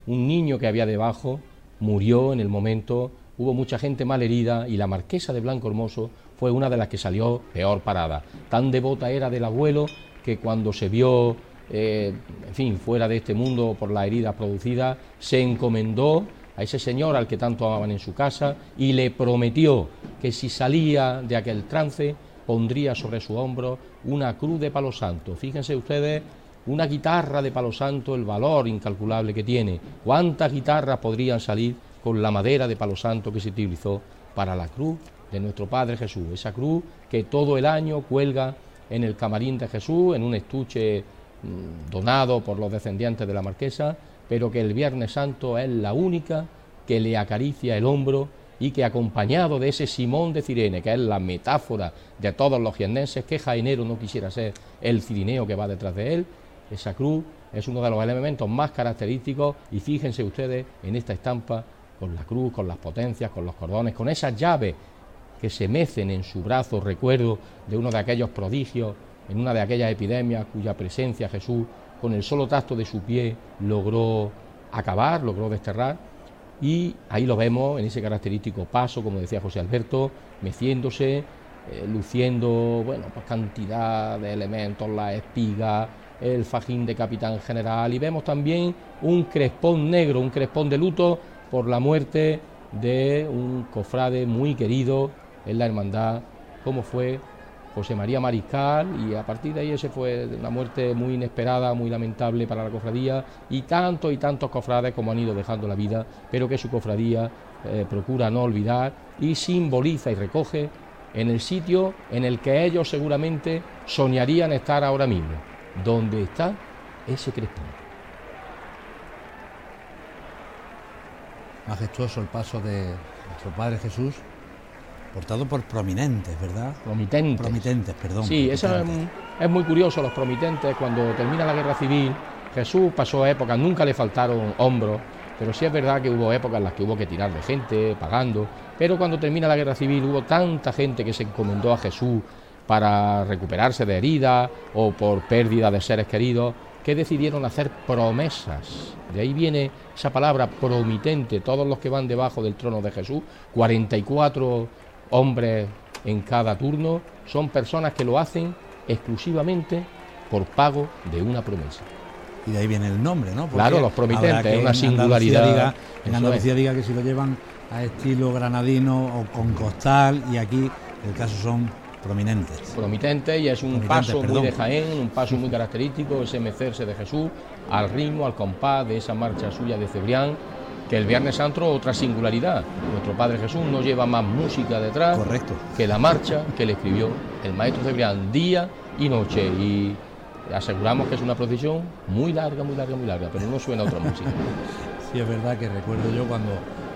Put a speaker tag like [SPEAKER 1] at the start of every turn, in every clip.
[SPEAKER 1] Un niño que había debajo murió en el momento, hubo mucha gente mal herida y la marquesa de Blanco Hermoso fue una de las que salió peor parada. Tan devota era del abuelo que cuando se vio, fuera de este mundo por las heridas producidas, se encomendó a ese señor al que tanto amaban en su casa y le prometió que si salía de aquel trance pondría sobre su hombro una cruz de palo santo. Fíjense ustedes, una guitarra de palo santo, el valor incalculable que tiene. ¿Cuántas guitarras podrían salir con la madera de palo santo que se utilizó para la cruz de nuestro Padre Jesús? Esa cruz que todo el año cuelga en el camarín de Jesús, en un estuche donado por los descendientes de la marquesa, pero que el Viernes Santo es la única que le acaricia el hombro y que, acompañado de ese Simón de Cirene, que es la metáfora de todos los jiennenses, que jaenero no quisiera ser el cirineo que va detrás de él. Esa cruz es uno de los elementos más característicos y fíjense ustedes en esta estampa con la cruz, con las potencias, con los cordones, con esas llaves que se mecen en su brazo, recuerdo de uno de aquellos prodigios, en una de aquellas epidemias cuya presencia Jesús, con el solo tacto de su pie, logró acabar, logró desterrar, y ahí lo vemos en ese característico paso, como decía José Alberto, meciéndose, luciendo, pues cantidad de elementos, la espiga, el fajín de capitán general, y vemos también un crespón negro, un crespón de luto por la muerte de un cofrade muy querido en la hermandad, como fue José María Mariscal, y a partir de ahí ese fue una muerte muy inesperada, muy lamentable para la cofradía, y tantos cofrades como han ido dejando la vida, pero que su cofradía procura no olvidar y simboliza y recoge en el sitio en el que ellos seguramente soñarían estar ahora mismo, donde está ese crespón.
[SPEAKER 2] Majestuoso el paso de nuestro Padre Jesús, portado por prominentes, ¿verdad? Promitentes, perdón.
[SPEAKER 1] Sí, eso es muy curioso, los promitentes. Cuando termina la guerra civil, Jesús pasó épocas, nunca le faltaron hombros, pero sí es verdad que hubo épocas en las que hubo que tirar de gente, pagando, pero cuando termina la guerra civil hubo tanta gente que se encomendó a Jesús para recuperarse de heridas o por pérdida de seres queridos, que decidieron hacer promesas. De ahí viene esa palabra promitente. Todos los que van debajo del trono de Jesús, 44 hombres en cada turno, son personas que lo hacen exclusivamente por pago de una promesa.
[SPEAKER 2] Y de ahí viene el nombre, ¿no? Porque
[SPEAKER 1] claro, los promitentes, es una singularidad.
[SPEAKER 2] En Andalucía diga que si lo llevan a estilo granadino o con costal, y aquí el caso son promitentes, y es un paso muy de Jaén, un paso muy característico, ese mecerse de Jesús al ritmo, al compás de esa marcha suya de Cebrián, que el Viernes Santo, otra singularidad. Nuestro Padre Jesús no lleva más música detrás, correcto, que la marcha que le escribió el maestro Cebrián día y noche, y aseguramos que es una procesión muy larga, pero no suena otra música. Sí, es verdad que recuerdo yo cuando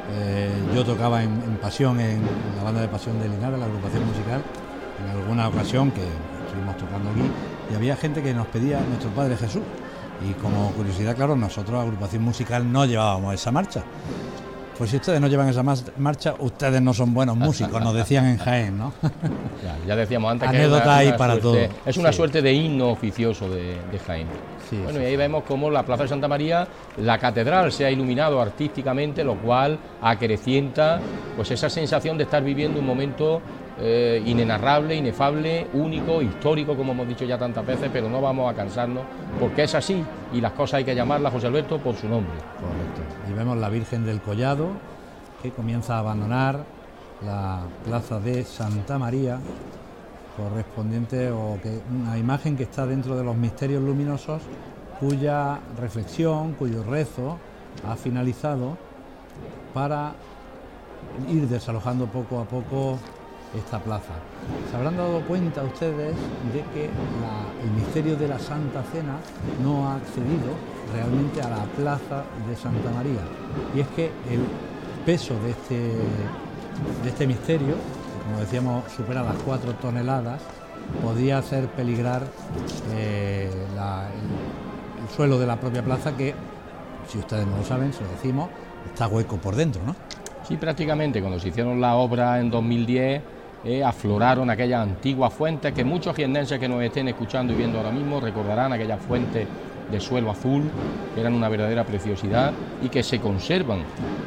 [SPEAKER 2] yo tocaba en Pasión, en la banda de Pasión de Linares, la agrupación musical, en alguna ocasión que estuvimos tocando aquí, y había gente que nos pedía nuestro Padre Jesús, y como curiosidad, claro, nosotros, agrupación musical, no llevábamos esa marcha. Pues si ustedes no llevan esa marcha, ustedes no son buenos músicos, nos decían en Jaén, ¿no?
[SPEAKER 1] Ya decíamos antes que
[SPEAKER 2] anécdota ahí para todo.
[SPEAKER 1] Es una suerte de himno oficioso de Jaén.
[SPEAKER 2] Sí,
[SPEAKER 1] bueno, y ahí vemos cómo la Plaza de Santa María, la catedral, se ha iluminado artísticamente, lo cual acrecienta pues esa sensación de estar viviendo un momento inenarrable, inefable, único, histórico, como hemos dicho ya tantas veces, pero no vamos a cansarnos, porque es así, y las cosas hay que llamarlas, José Alberto, por su nombre.
[SPEAKER 2] Correcto. Y vemos la Virgen del Collado, que comienza a abandonar la Plaza de Santa María, correspondiente, o que una imagen que está dentro de los misterios luminosos, cuya reflexión, cuyo rezo ha finalizado, para ir desalojando poco a poco esta plaza. Se habrán dado cuenta ustedes de que el misterio de la Santa Cena no ha accedido realmente a la Plaza de Santa María, y es que el peso de este misterio, que, como decíamos, supera las 4 toneladas, podía hacer peligrar el suelo de la propia plaza, que, si ustedes no lo saben, se lo decimos, está hueco por dentro, ¿no?
[SPEAKER 1] Sí, prácticamente. Cuando se hicieron la obra en 2010, afloraron aquellas antiguas fuentes que muchos jiennenses que nos estén escuchando y viendo ahora mismo recordarán, aquellas fuentes de suelo azul, que eran una verdadera preciosidad y que se conservan